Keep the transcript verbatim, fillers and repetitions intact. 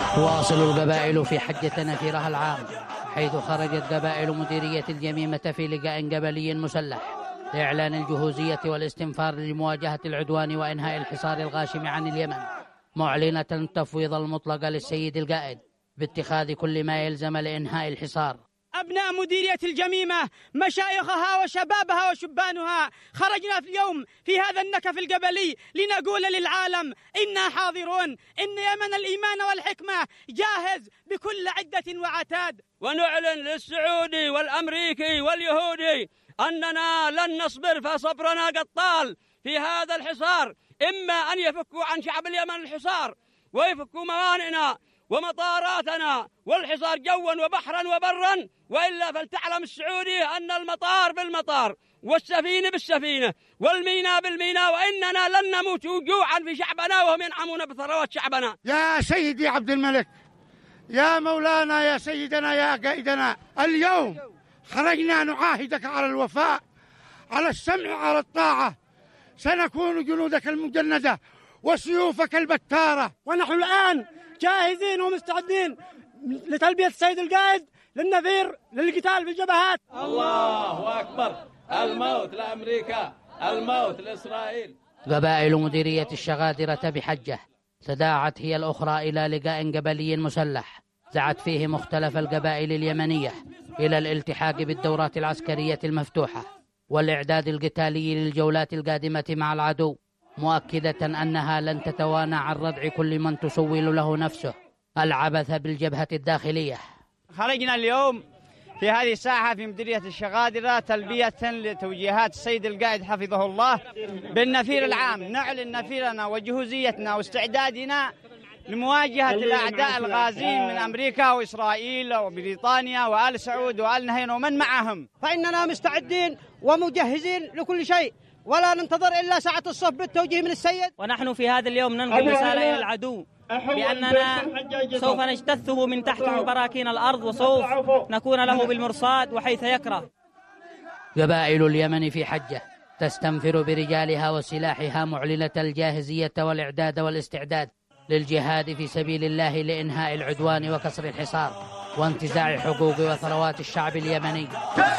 تواصل القبائل في حجة نفيرها العام، حيث خرجت قبائل مديرية الجميمة في لقاء قبلي مسلح لإعلان الجهوزية والاستنفار لمواجهة العدوان وإنهاء الحصار الغاشم عن اليمن، معلنة التفويض المطلق للسيد القائد باتخاذ كل ما يلزم لإنهاء الحصار. أبناء مديرية الجميمة، مشايخها وشبابها وشبانها، خرجنا في اليوم في هذا النكف القبلي لنقول للعالم إنا حاضرون، إن يمن الإيمان والحكمة جاهز بكل عدة وعتاد، ونعلن للسعودي والأمريكي واليهودي أننا لن نصبر، فصبرنا قد طال في هذا الحصار، إما أن يفكوا عن شعب اليمن الحصار ويفكوا موانئنا ومطاراتنا والحصار جوا وبحرا وبرا، وإلا فلتعلم السعودي أن المطار بالمطار والسفينة بالسفينة والميناء بالميناء، وإننا لن نموت جوعا في شعبنا وهم ينعمون بثروات شعبنا. يا سيدي عبد الملك، يا مولانا، يا سيدنا، يا قائدنا، اليوم خرجنا نعاهدك على الوفاء، على السمع، على الطاعة، سنكون جنودك المجندة وسيوفك البتارة، ونحن الآن جاهزين ومستعدين لتلبية السيد القائد للنفير للقتال في الجبهات. الله أكبر، الموت لأمريكا، الموت لإسرائيل. قبائل مديرية الشغادرة بحجة تداعت هي الأخرى إلى لقاء قبلي مسلح دعت فيه مختلف القبائل اليمنية إلى الالتحاق بالدورات العسكرية المفتوحة والإعداد القتالي للجولات القادمة مع العدو، مؤكدة أنها لن تتوانى عن ردع كل من تسول له نفسه العبث بالجبهة الداخلية. خرجنا اليوم في هذه الساحة في مديرية الشغادرة تلبية لتوجيهات السيد القائد حفظه الله بالنفير العام، نعلن نفيرنا وجهوزيتنا واستعدادنا لمواجهة الأعداء الغازين من أمريكا وإسرائيل وبريطانيا وآل سعود وآل نهين ومن معهم. فإننا مستعدين ومجهزين لكل شيء، ولا ننتظر إلا ساعة الصف بالتوجيه من السيد. ونحن في هذا اليوم ننقل رسالة إلى العدو بأننا سوف نجتثه من تحت براكين الأرض، وسوف نكون له بالمرصاد وحيث يكره. قبائل اليمن في حجة تستنفر برجالها وسلاحها، معلنة الجاهزية والإعداد والاستعداد للجهاد في سبيل الله لإنهاء العدوان وكسر الحصار وانتزاع حقوق وثروات الشعب اليمني.